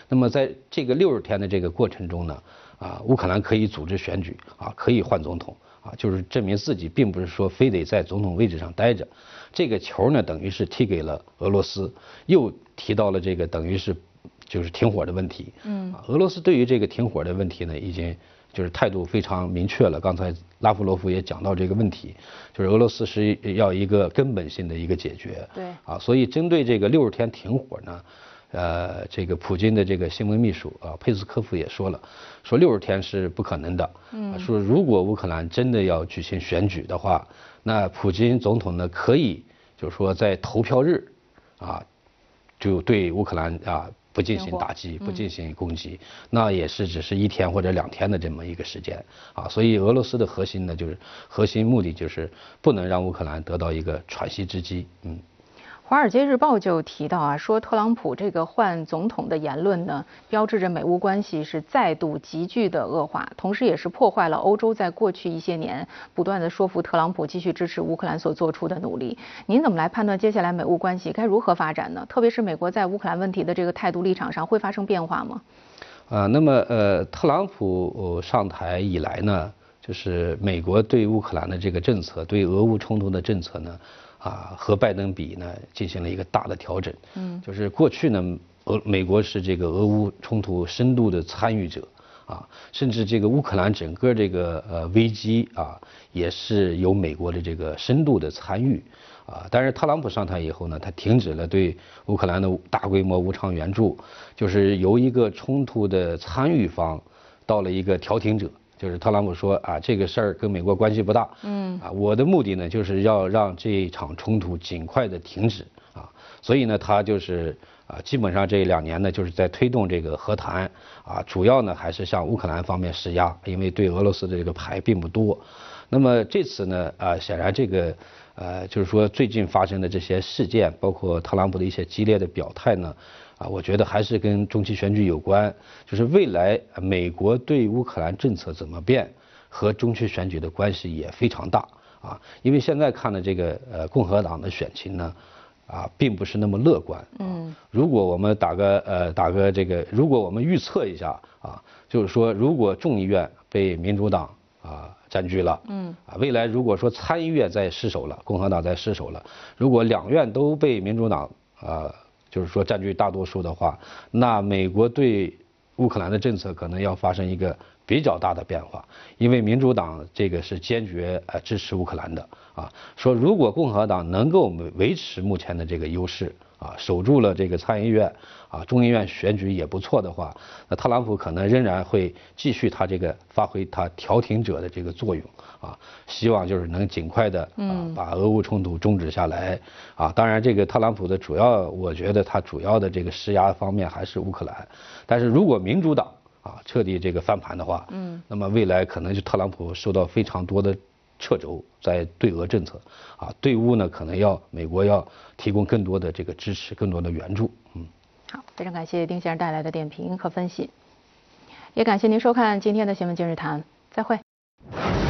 那么在这个60天的这个过程中呢，乌克兰可以组织选举可以换总统就是证明自己并不是说非得在总统位置上待着。这个球呢，等于是踢给了俄罗斯，又提到了这个等于是就是停火的问题。俄罗斯对于这个停火的问题呢，已经就是态度非常明确了。刚才拉夫罗夫也讲到这个问题，就是俄罗斯是要一个根本性的一个解决。 对所以针对这个60天停火呢，这个普京的这个新闻秘书佩斯科夫也说了，说60天是不可能的。说如果乌克兰真的要举行选举的话，那普京总统呢可以就是说在投票日就对乌克兰不进行打击，不进行攻击，那也是只是1天或者2天的这么一个时间所以俄罗斯的核心呢，就是核心目的就是不能让乌克兰得到一个喘息之机。 《华尔街日报》就提到说特朗普这个换总统的言论呢，标志着美乌关系是再度急剧的恶化，同时也是破坏了欧洲在过去一些年不断的说服特朗普继续支持乌克兰所做出的努力。您怎么来判断接下来美乌关系该如何发展呢？特别是美国在乌克兰问题的这个态度立场上会发生变化吗？ 那么特朗普上台以来呢，就是美国对乌克兰的这个政策，对俄乌冲突的政策呢，和拜登比呢进行了一个大的调整。就是过去呢，美国是这个俄乌冲突深度的参与者甚至这个乌克兰整个这个危机也是有美国的这个深度的参与但是特朗普上台以后呢，他停止了对乌克兰的大规模无偿援助，就是由一个冲突的参与方到了一个调停者。就是特朗普说这个事儿跟美国关系不大，我的目的呢就是要让这场冲突尽快的停止所以呢他就是基本上这2年呢就是在推动这个和谈主要呢还是向乌克兰方面施压，因为对俄罗斯的这个牌并不多。那么这次呢显然这个就是说最近发生的这些事件，包括特朗普的一些激烈的表态呢我觉得还是跟中期选举有关，就是未来美国对乌克兰政策怎么变和中期选举的关系也非常大因为现在看的这个共和党的选情呢并不是那么乐观如果我们打个这个，如果我们预测一下就是说如果众议院被民主党占据了未来如果说参议院再失守了，共和党再失守了，如果2院都被民主党就是说占据大多数的话，那美国对乌克兰的政策可能要发生一个比较大的变化，因为民主党这个是坚决支持乌克兰的说如果共和党能够维持目前的这个优势守住了这个参议院众议院选举也不错的话，那特朗普可能仍然会继续他这个发挥他调停者的这个作用希望就是能尽快的把俄乌冲突终止下来当然这个特朗普的主要，我觉得他主要的这个施压方面还是乌克兰，但是如果民主党彻底这个翻盘的话那么未来可能就特朗普受到非常多的掣肘在对俄政策对乌呢可能美国要提供更多的这个支持，更多的援助好，非常感谢丁先生带来的点评和分析，也感谢您收看今天的新闻今日谈，再会。